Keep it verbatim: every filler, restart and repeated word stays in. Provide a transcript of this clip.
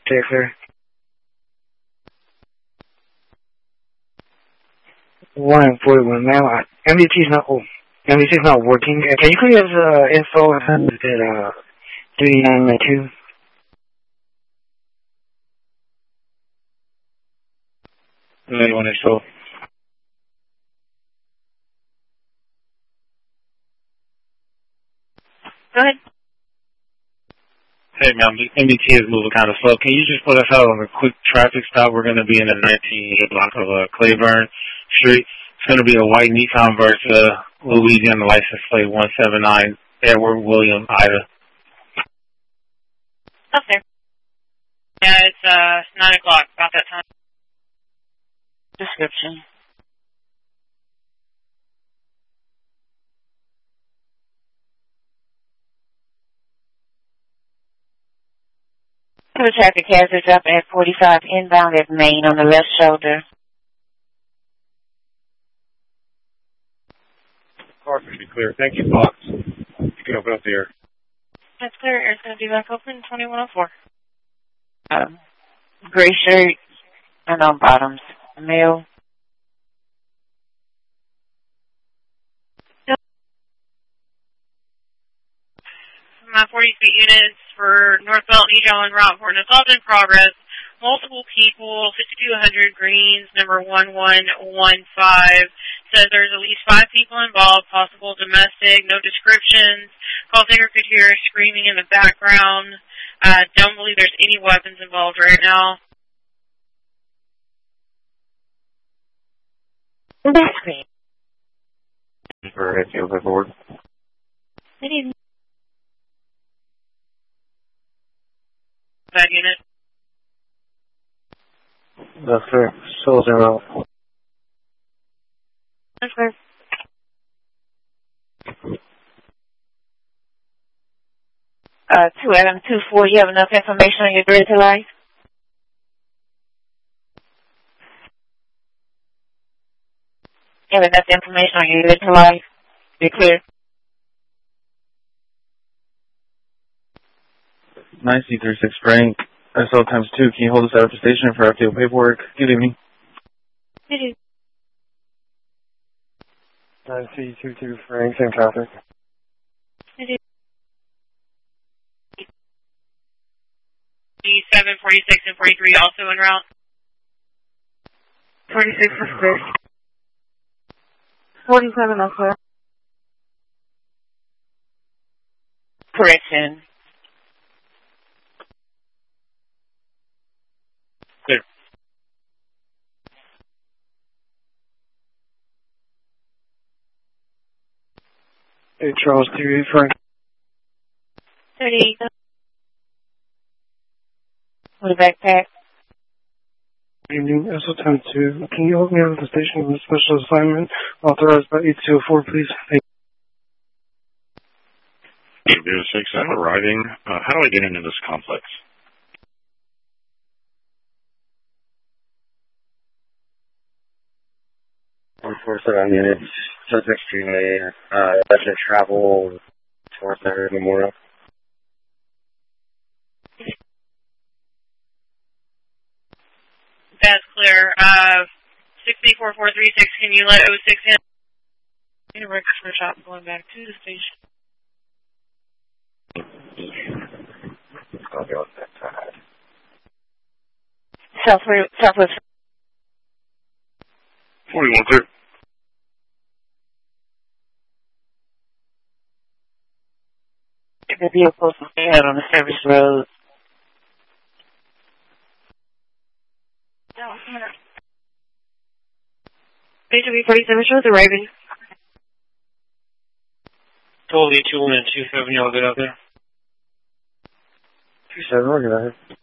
Stay clear. one forty-one, ma'am. M D T is not, oh, M D T is not working. Uh, can you clear us uh, info at uh, three nine two? Anyone info? Go ahead. Hey, ma'am, the M D T is moving kind of slow. Can you just put us out on a quick traffic stop? We're going to be in the nineteen block of uh, Claiborne Street. It's going to be a white Nissan Versa, Louisiana license plate one seven nine, Edward William Ida. Okay. Yeah, it's uh nine o'clock, about that time. Description. Two traffic hazard up at forty-five inbound at Main on the left shoulder. Car should be clear. Thank you, Fox. You can open up the air. That's clear. Air's going to be back open, twenty-one oh four. Um, gray shirt and on bottoms. Male. My forty feet units for northbound Eagle and Rockport. Assault in progress. Multiple people, fifty-two hundred Greens, number one one one five. Says there's at least five people involved, possible domestic, no descriptions. Call taker could hear screaming in the background. I uh, don't believe there's any weapons involved right now. That's great. For F T O board. Good evening. That unit. That's clear. Still zero. That's clear. Uh, two Adam two four. You have enough information on your grid to life? You have enough information on your grid to life? Be clear. nine C three six Frank, S L times two. Can you hold us out of the station for F T O paperwork? Good evening. Good evening. nine C two two Frank, same traffic. Good evening. seven, forty-six, and forty-three also en route. forty-six is clear. forty-seven is clear. Correction. Clear. Hey, Charles, two Frank. thirty. With a backpack. Good evening, S L time two. Can you hold me out of the station with a special assignment authorized by eight two oh four, please? Thank you. zero six, I'm arriving. Uh, how do I get into this complex? one four seven units, suspect streamway, uh, that's a travel towards the memorial. That's clear. Uh, six eight four four three six, can you let oh six in? Need a record for a shop going back to the station. I'll go with that side. Southwest. Southwest. forty-one clear. The vehicles will stay out on the service road. H W forty-seven shows arriving. Totally two one and two seven, y'all good out there? two seven, we're good out here.